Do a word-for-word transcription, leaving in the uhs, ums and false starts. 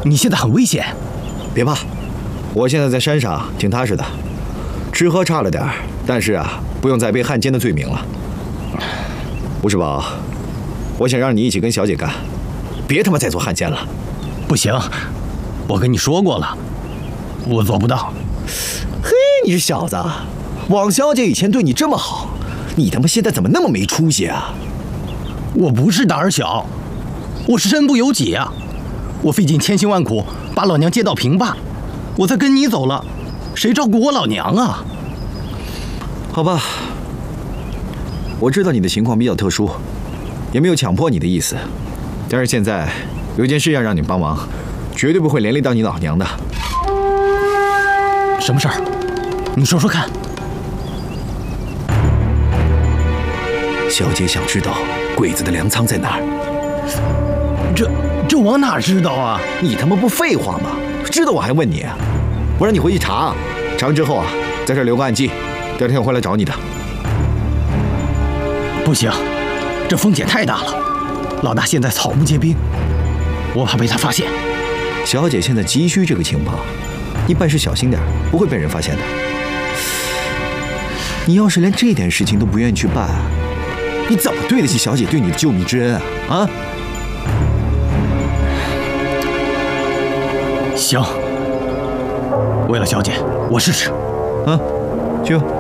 你现在很危险。 别怕，我现在在山上挺踏实的，吃喝差了点，但是啊，不用再背汉奸的罪名了。吴世宝，我想让你一起跟小姐干，别他妈再做汉奸了。 不行，我跟你说过了，我做不到。 嘿，你这小子，王小姐以前对你这么好，你他妈现在怎么那么没出息啊？ 我不是胆儿小，我是身不由己啊！我费尽千辛万苦把老娘接到平坝，我再跟你走了，谁照顾我老娘啊？ 好吧，我知道你的情况比较特殊，也没有强迫你的意思，但是现在有一件事要让你帮忙，绝对不会连累到你老娘的。 什么事儿？你说说看。 小姐想知道鬼子的粮仓在哪儿。 这这我哪知道啊？ 你他妈不废话吗？知道我还问你？我让你回去查，查完之后啊，在这儿留个暗记，第二天我会来找你的。 不行，这风险太大了。老大现在草木皆兵，我怕被他发现。 小姐现在急需这个情报，你办事小心点，不会被人发现的。你要是连这点事情都不愿意去办，你怎么对得起小姐对你的救命之恩啊？啊！ 行，为了小姐，我试试。 啊，去吧。